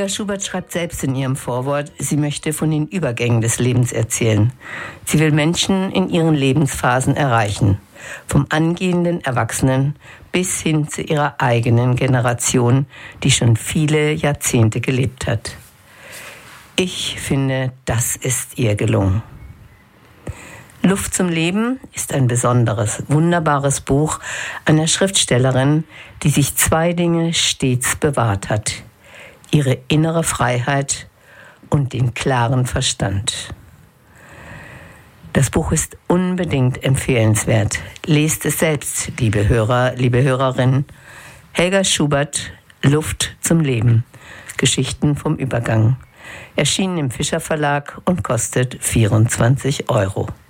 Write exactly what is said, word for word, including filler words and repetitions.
Helga Schubert schreibt selbst in ihrem Vorwort, sie möchte von den Übergängen des Lebens erzählen. Sie will Menschen in ihren Lebensphasen erreichen, vom angehenden Erwachsenen bis hin zu ihrer eigenen Generation, die schon viele Jahrzehnte gelebt hat. Ich finde, das ist ihr gelungen. Luft zum Leben ist ein besonderes, wunderbares Buch einer Schriftstellerin, die sich zwei Dinge stets bewahrt hat: ihre innere Freiheit und den klaren Verstand. Das Buch ist unbedingt empfehlenswert. Lest es selbst, liebe Hörer, liebe Hörerinnen. Helga Schubert, Luft zum Leben. Geschichten vom Übergang. Erschienen im Fischer Verlag und kostet vierundzwanzig Euro.